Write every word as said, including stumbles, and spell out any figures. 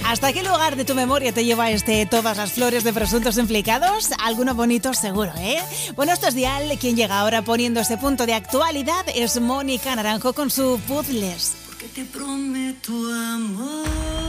¿Hasta qué lugar de tu memoria te lleva este Todas las flores de presuntos implicados? Alguno bonito seguro, ¿eh? Bueno, esto es Dial. Quien llega ahora poniendo ese punto de actualidad es Mónica Naranjo con su Puzzles. Porque te prometo amor.